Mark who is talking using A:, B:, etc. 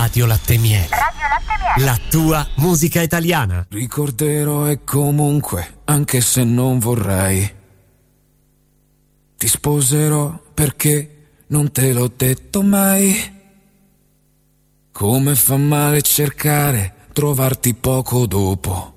A: Radio Latte e Miele. La tua musica italiana.
B: Ricorderò e comunque, anche se non vorrei, ti sposerò perché non te l'ho detto mai. Come fa male cercare, trovarti poco dopo.